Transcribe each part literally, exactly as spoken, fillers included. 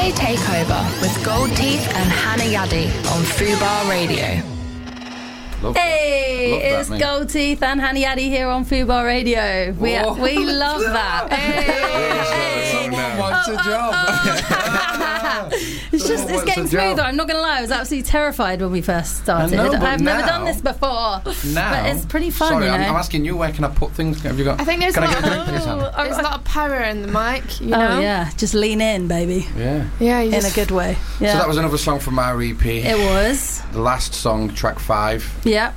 Saturday Takeover with Gold Teeth and Hannah Yaddy on Fubar Radio. Love Hey, love that, it's mate. Gold Teeth and Hannah Yaddy here on Fubar Radio. We Whoa. we love that. Hey. Someone wants a job. It's just Someone it's wants getting a job. smoother. I'm not going to lie, I was absolutely terrified when we first started. I know, but I've never now- done this before. Now, But it's pretty fun, Sorry, you know. I'm, I'm asking you, where can I put things? Have you got? I think there's Can a I lot get a of, drink, please, Hannah? there's a lot of power in the mic, you Oh know? yeah, just lean in, baby, Yeah. Yeah, you in a just- good way. Yeah. So that was another song from our E P. It was. The last song, track five. Yeah.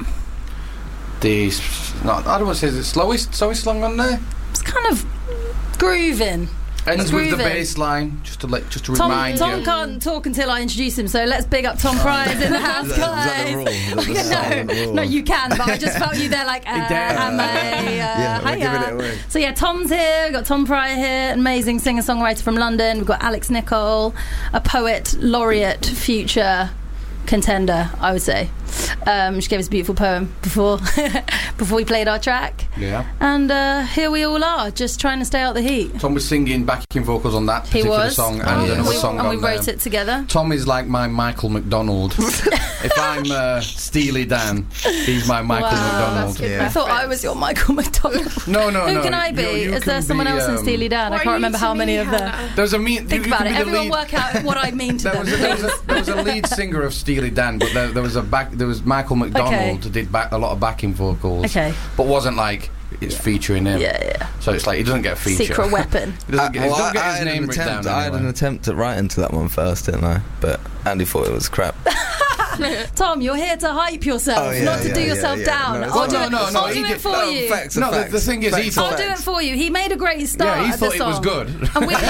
The not, I don't want to say is it slowest, slowest song on there. It's kind of grooving. Ends It's with the grooving. bass line, just to let, just to Tom, remind Tom you. can't talk until I introduce him, so let's big up Tom Price in the house, Is that- is that the guys. rule? Is that the silent no, rule? no, you can, but I just felt you there like, uh, Yeah. am I, uh, Yeah, we're hiya. giving it away. So yeah, Tom's here, we've got Tom Pryor here, amazing singer-songwriter from London. We've got Alex Nicol, a poet, laureate, future contender, I would say. Um, she gave us a beautiful poem before before we played our track. Yeah. And uh, here we all are, just trying to stay out the heat. Tom was singing backing vocals on that He particular was. song, and Oh, yeah. another we, song and on we wrote there. it together. Tom is like my Michael McDonald. If I'm uh, Steely Dan, he's my Michael Wow, McDonald. that's good. Yeah. I thought I was your Michael McDonald. No, no, Who no. can I be? You- you Is there can someone be, else in um, Steely Dan? I What can't are you remember to how me, many of them. Hannah? There's a mean. Think you about could it. be the Everyone lead- work out what I mean to There them. was, a, there, was a, there was a lead singer of Steely Dan, but there, there was a back. There was Michael McDonald Okay. who did back, a lot of backing vocals. Okay. But wasn't like it's featuring him. Yeah, yeah. So it's like he doesn't get a feature. Secret weapon. He doesn't get, he Uh, well, doesn't get I, I his had name an written attempt. down. I had an anyway. attempt at writing to that one first, didn't I? But Andy thought it was crap. Tom, you're here to hype yourself, Oh, yeah, not to yeah, do yeah, yourself yeah. down. No, it's I'll not- do no, it, no, no, I'll he do it did- for No, you. facts are No, the- facts. the thing is, he Facts thought- are I'll do it facts. for you. He made a great start. Yeah, he at the thought it was song. good. And we,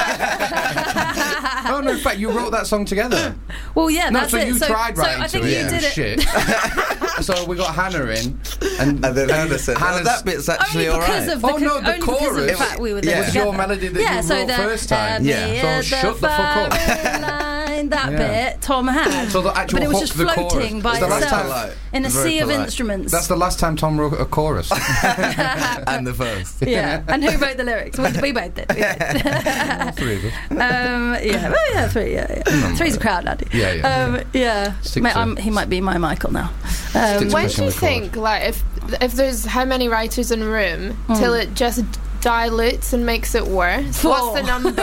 Oh no! In fact, you wrote that song together. well, yeah, No, that's so it. you so, tried so writing I think to you it. did it. Shit. So we got Hannah in, and, And then Hannah said, oh, Hannah's- that bit's actually Only because alright. of the, Oh, no, co- the only because of the chorus fact we were Yeah. there was together. your melody that yeah, you so wrote the, first time. Yeah. Yeah. So shut the fuck up. Line, that Yeah. bit Tom had, So the actual but it was hook, just the chorus. floating by It's the last itself time- in a Very sea of polite. instruments. That's the last time Tom wrote a chorus. And the first. yeah. And who wrote the lyrics? We, we both did. We both did. Three of us. Um, yeah, well, yeah, three, yeah, yeah. Three's a crowd, laddie. Yeah, yeah. Um, yeah. Stick Mate, to- I'm, he might be my Michael now. Stick Um, to When pushing do you the chord. think, like, if if there's how many writers in a room Mm. till it just dilutes and makes it worse? Four. What's the number?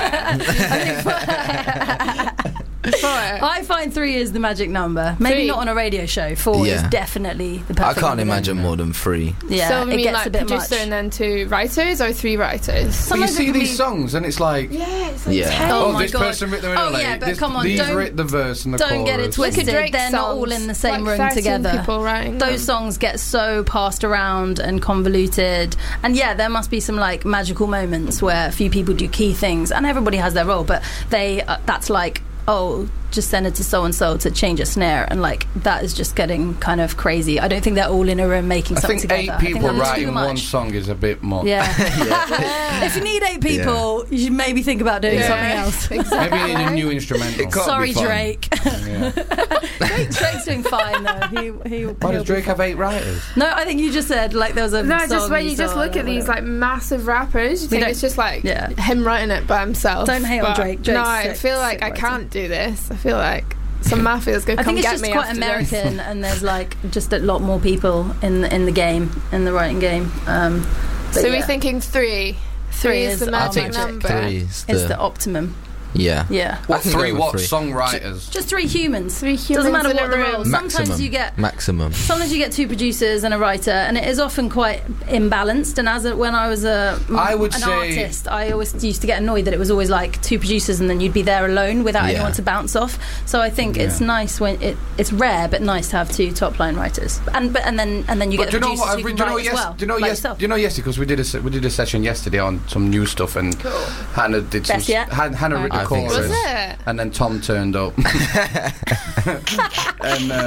Four. I find three is the magic number. Maybe Three. not on a radio show. Four Yeah. is definitely the perfect I can't number. imagine more than three. Yeah, so, I it mean, gets like, a bit producer much. and then two writers or three writers? But you Sometimes it see can these be- songs, and it's like, Yeah, it's like Yeah. ten. Oh oh, my this God. person writ the Oh, melody. yeah, but this, come on, these don't- writ the verse and the Don't chorus. get it Look at twisted. Drake's They're not all songs. in the same Like room thirteen together. people writing Those them. songs get so passed around and convoluted, and yeah, there must be some like magical moments where a few people do key things, and everybody has their role, but they uh, that's like, oh, just send it to so and so to change a snare, and like that is just getting kind of crazy. I don't think they're all in a room making I something think together. eight I think people that's too writing much. one song is a bit much. Yeah. If you need eight people, you should maybe think about doing Yeah. something else. Exactly. Maybe you need a new instrumental. It can't Sorry, be fun. Drake. Yeah. Drake. Drake's doing fine though. He, he, Why he'll does be Drake fine. have eight writers? No, I think you just said like there was a No, song just when you saw just look or at these whatever. like massive rappers, you We think don't- it's just like yeah. him writing it by himself. Don't hate on But Drake. Drake's no, I sick- feel like sick I writing. can't do this. I feel like some mafia's gonna I come think it's get just me quite after American, and there's like just a lot more people in the, in the game, in the writing game. Um, this. but So yeah, we're thinking three. Three is the I magic think number. Three is it's the, the optimum. yeah. Yeah, What I can three? go with What three. songwriters? just three humans. Three humans Doesn't matter in what a the room. role. Sometimes Maximum. you get Maximum. Sometimes you get two producers and a writer, and it is often quite imbalanced. And as a, when I was a I would an say- artist, I always used to get annoyed that it was always like two producers, and then you'd be there alone without Yeah. anyone to bounce off. So I think it's Yeah. nice when it it's rare, but nice to have two top line writers. And but and then and then you But get do the you know producers what? who Do you can know write yes? as well. Do you know like yes? yourself. Do you know yesterday? Because we did a se- we did a session yesterday on some new stuff, and Hannah did some. Best yet? Han- Hannah wrote the I think so. chorus, Was it? and then Tom turned up. and uh,